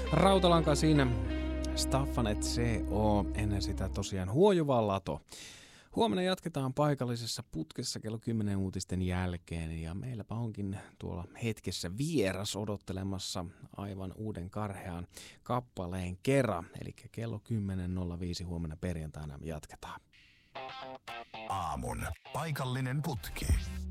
Rautalanka siinä, Staffanet CO, ennen sitä tosiaan Huojuva Lato. Huomenna jatketaan paikallisessa putkessa kello 10 uutisten jälkeen ja meilläpä onkin tuolla hetkessä vieras odottelemassa aivan uuden karhean kappaleen kera. Eli kello 10.05 huomenna perjantaina jatketaan. Aamun paikallinen putki.